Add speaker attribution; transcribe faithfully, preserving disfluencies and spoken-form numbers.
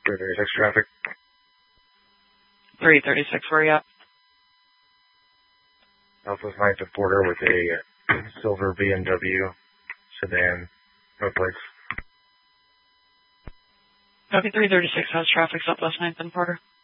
Speaker 1: three thirty-six traffic.
Speaker 2: three thirty-six, where you at?
Speaker 1: Southwest ninth and Porter with a silver B M W sedan, no plates.
Speaker 2: Okay, three thirty-six has traffic Southwest ninth and Porter.